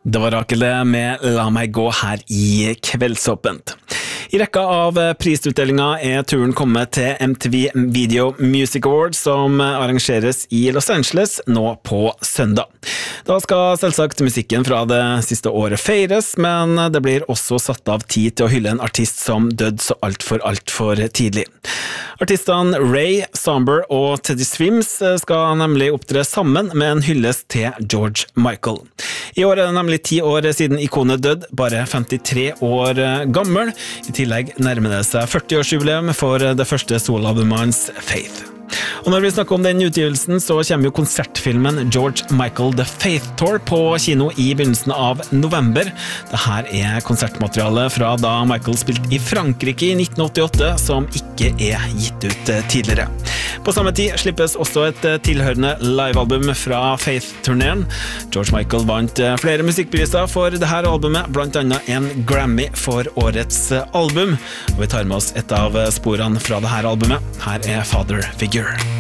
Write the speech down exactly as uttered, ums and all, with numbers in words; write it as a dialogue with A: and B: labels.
A: Det var Rakel med La meg gå her i Kveldsåpent. I rekka av prisutdelinger er turen kommet til M T V Video Music Awards som arrangeres i Los Angeles nå på søndag. Da skal selvsagt musikken fra det siste året feires, men det blir også satt av tid til å hylle en artist som døde så alt for alt for tidlig. Artistene Ray, Somber og Teddy Swims skal nemlig opptre sammen med en hyllest til George Michael. I år er det nemlig ti år siden ikonet døde, bare femtitre år gammel. I tillegg nærmer det seg førti-årsjubileum for det første soloalbumet hans, Faith. Og når vi snakker om den utgivelsen, så kommer jo konsertfilmen George Michael The Faith Tour på kino i begynnelsen av november. Dette er konsertmateriale fra da Michael spilte i Frankrike i nitten åttiåtte, som ikke er gitt ut tidligere. På samme tid slippes også et tilhørende livealbum fra Faith-turneren. George Michael vant flere musikkpriser for dette albumet, blant annet en Grammy for årets album. Og vi tar med oss et av sporene fra dette albumet. Her er Father Figure.